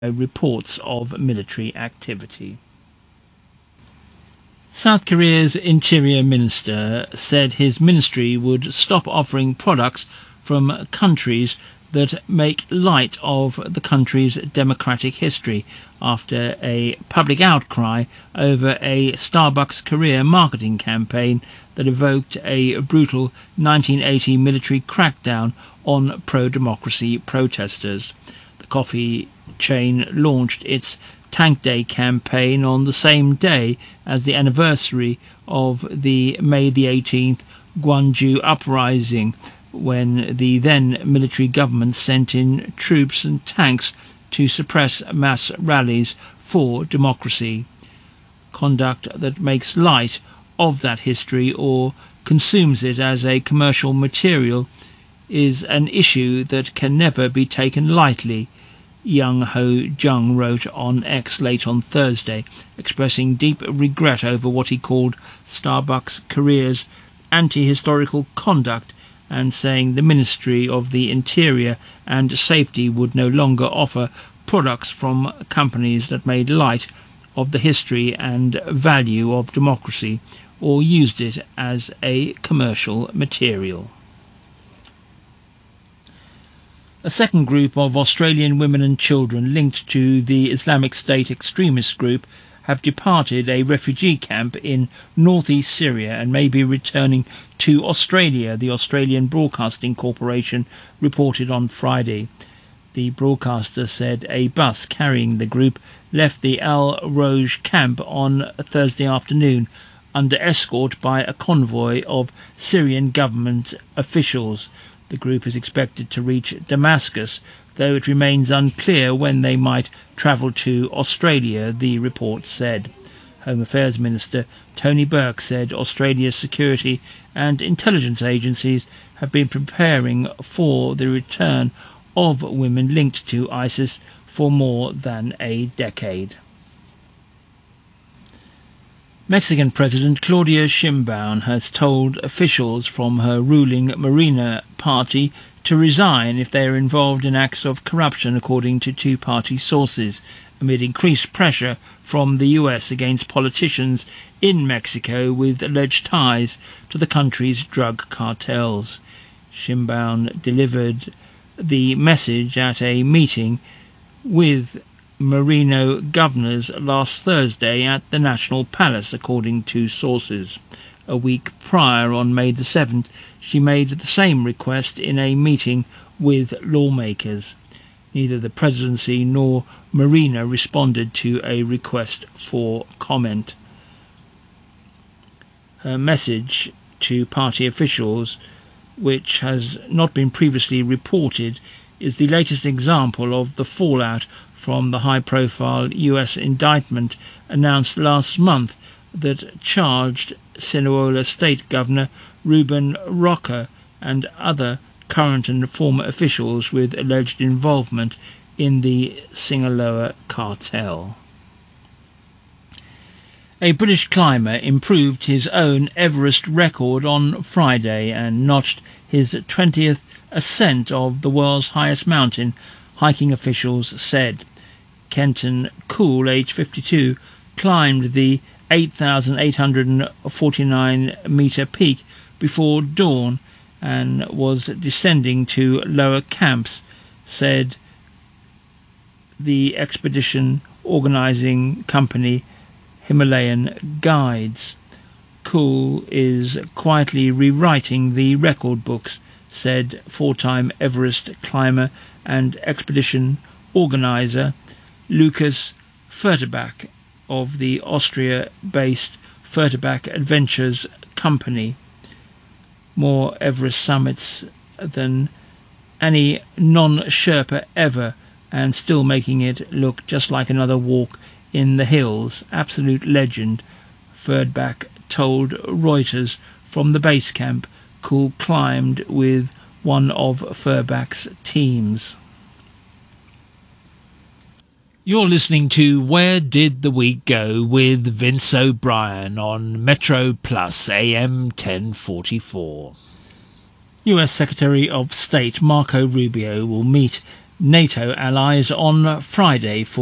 reports of military activity. South Korea's Interior Minister said his ministry would stop offering products from countries that make light of the country's democratic history after a public outcry over a Starbucks Korea marketing campaign that evoked a brutal 1980 military crackdown on pro-democracy protesters. The coffee chain launched its Tank Day campaign on the same day as the anniversary of the May the 18th Gwangju uprising, when the then military government sent in troops and tanks to suppress mass rallies for democracy. Conduct that makes light of that history or consumes it as a commercial material is an issue that can never be taken lightly, Young Ho Jung wrote on X late on Thursday, expressing deep regret over what he called Starbucks Korea's anti-historical conduct and saying the Ministry of the Interior and Safety would no longer offer products from companies that made light of the history and value of democracy or used it as a commercial material. A second group of Australian women and children linked to the Islamic State extremist group have departed a refugee camp in northeast Syria and may be returning to Australia, the Australian Broadcasting Corporation reported on Friday. The broadcaster said a bus carrying the group left the Al Roj camp on Thursday afternoon under escort by a convoy of Syrian government officials. The group is expected to reach Damascus, though it remains unclear when they might travel to Australia, the report said. Home Affairs Minister Tony Burke said Australia's security and intelligence agencies have been preparing for the return of women linked to ISIS for more than a decade. Mexican President Claudia Sheinbaum has told officials from her ruling Morena party to resign if they are involved in acts of corruption, according to two-party sources, amid increased pressure from the US against politicians in Mexico with alleged ties to the country's drug cartels. Sheinbaum delivered the message at a meeting with Moreno governors last Thursday at the National Palace, according to sources. A week prior, on May the 7th, she made the same request in a meeting with lawmakers. Neither the presidency nor Moreno responded to a request for comment. Her message to party officials, which has not been previously reported, is the latest example of the fallout from the high-profile US indictment announced last month that charged Sinaloa State Governor Ruben Roca and other current and former officials with alleged involvement in the Sinaloa cartel. A British climber improved his own Everest record on Friday and notched his 20th ascent of the world's highest mountain, hiking officials said. Kenton Cool, age 52, climbed the 8,849-metre peak before dawn and was descending to lower camps, said the expedition organising company Himalayan Guides. Cool is quietly rewriting the record books, said four-time Everest climber and expedition organiser Lucas Furtebach of the Austria-based Furtebach Adventures Company. More Everest summits than any non-Sherpa ever, and still making it look just like another walk in the hills. Absolute legend, Furtebach told Reuters from the base camp Cool climbed with one of Furtebach's teams. You're listening to Where Did the Week Go with Vince O'Brien on Metro Plus AM 1044. US Secretary of State Marco Rubio will meet NATO allies on Friday for